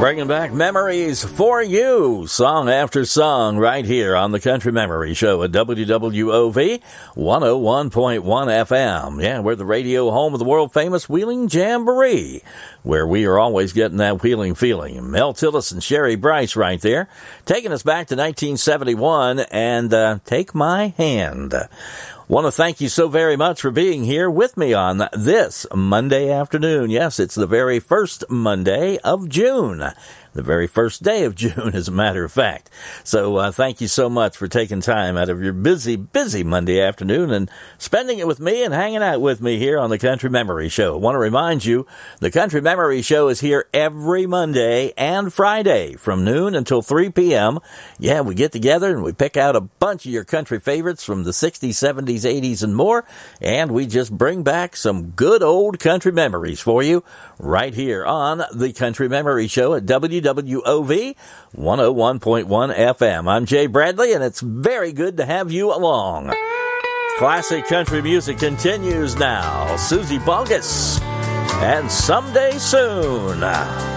Bringing back memories for you, song after song, right here on the Country Memory Show at WWOV 101.1 FM. Yeah, we're the radio home of the world-famous Wheeling Jamboree, where we are always getting that wheeling feeling. Mel Tillis and Sherry Bryce right there, taking us back to 1971 and Take My Hand. Want to thank you so very much for being here with me on this Monday afternoon. Yes, it's the very first Monday of June. The very first day of June, as a matter of fact. So thank you so much for taking time out of your busy, busy Monday afternoon and spending it with me and hanging out with me here on the Country Memory Show. I want to remind you, the Country Memory Show is here every Monday and Friday from noon until 3 p.m. Yeah, we get together and we pick out a bunch of your country favorites from the 60s, 70s, 80s, and more, and we just bring back some good old country memories for you right here on the Country Memory Show at WWOV 101.1 FM. I'm Jay Bradley, and it's very good to have you along. Classic country music continues now. Susie Bogus and Someday Soon.